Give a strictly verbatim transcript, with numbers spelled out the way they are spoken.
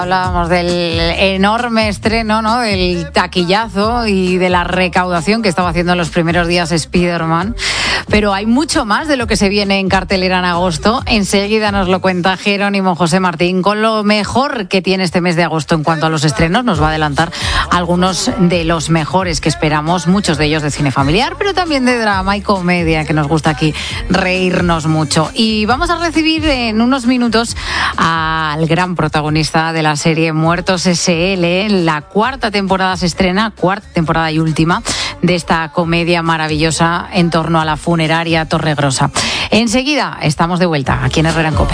Hablábamos del enorme estreno, ¿no? Del taquillazo y de la recaudación que estaba haciendo en los primeros días Spider-Man. Pero hay mucho más de lo que se viene en cartelera en agosto. Enseguida nos lo cuenta Jerónimo José Martín con lo mejor que tiene este mes de agosto en cuanto a los estrenos. Nos va a adelantar algunos de los mejores que esperamos, muchos de ellos de cine familiar, pero también de drama y comedia, que nos gusta aquí reírnos mucho. Y vamos a recibir en unos minutos al gran protagonista de la serie Muertos ese ele. La cuarta temporada se estrena, cuarta temporada y última de esta comedia maravillosa en torno a la funeraria Torregrosa. Enseguida estamos de vuelta aquí en Herrera en Cope.